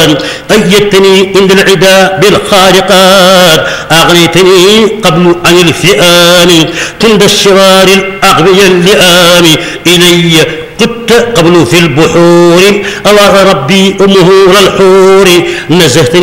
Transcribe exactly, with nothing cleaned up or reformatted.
قيدتني عند العدا بالخارقات، أغنيتني قبل عن الفئام عند الشرار الأغبياء اللئام، إلي كنت قبل في البحور الله ربي أمهور الحور، نزهتني